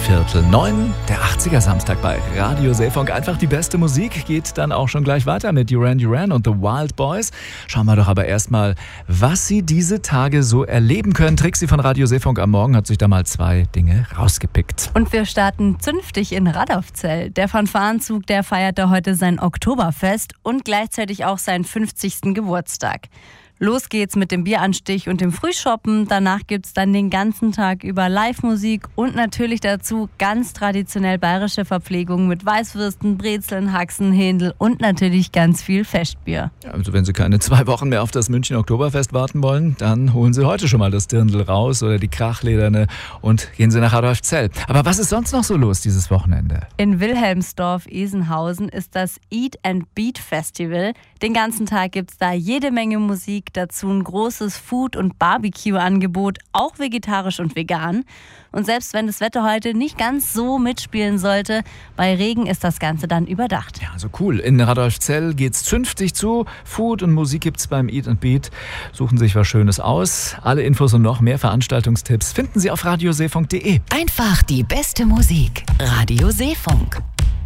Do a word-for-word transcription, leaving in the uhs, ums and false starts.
Viertel neun, der achtziger Samstag bei Radio Seefunk. Einfach die beste Musik geht dann auch schon gleich weiter mit Duran Duran und The Wild Boys. Schauen wir doch aber erstmal, was Sie diese Tage so erleben können. Trixi von Radio Seefunk am Morgen hat sich da mal zwei Dinge rausgepickt. Und wir starten zünftig in Radolfzell. Der Fanfarenzug, der feierte heute sein Oktoberfest und gleichzeitig auch seinen fünfzigsten Geburtstag. Los geht's mit dem Bieranstich und dem Frühshoppen. Danach gibt's dann den ganzen Tag über Live-Musik und natürlich dazu ganz traditionell bayerische Verpflegung mit Weißwürsten, Brezeln, Haxen, Händel und natürlich ganz viel Festbier. Also wenn Sie keine zwei Wochen mehr auf das München Oktoberfest warten wollen, dann holen Sie heute schon mal das Dirndl raus oder die Krachlederne und gehen Sie nach Radolfzell. Aber was ist sonst noch so los dieses Wochenende? In Wilhelmsdorf-Esenhausen ist das Eat and Beat Festival. Den ganzen Tag gibt's da jede Menge Musik. Dazu ein großes Food- und Barbecue-Angebot, auch vegetarisch und vegan. Und selbst wenn das Wetter heute nicht ganz so mitspielen sollte, bei Regen ist das Ganze dann überdacht. Ja, also cool. In Radolfzell geht's zünftig zu. Food und Musik gibt's beim Eat and Beat. Suchen Sie sich was Schönes aus. Alle Infos und noch mehr Veranstaltungstipps finden Sie auf radioseefunk punkt de. Einfach die beste Musik. Radio Seefunk.